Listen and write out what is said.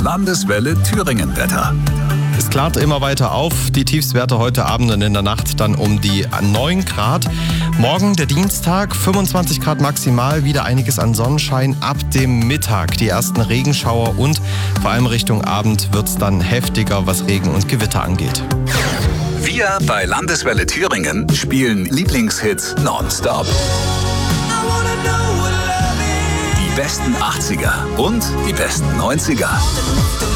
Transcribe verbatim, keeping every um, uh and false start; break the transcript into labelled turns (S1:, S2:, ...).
S1: Landeswelle Thüringen Wetter.
S2: Es klart immer weiter auf. Die Tiefstwerte heute Abend und in der Nacht dann um die neun Grad. Morgen der Dienstag, fünfundzwanzig Grad maximal, wieder einiges an Sonnenschein ab dem Mittag. Die ersten Regenschauer und vor allem Richtung Abend wird es dann heftiger, was Regen und Gewitter angeht.
S1: Wir bei Landeswelle Thüringen spielen Lieblingshits nonstop. Die besten achtziger und die besten neunziger.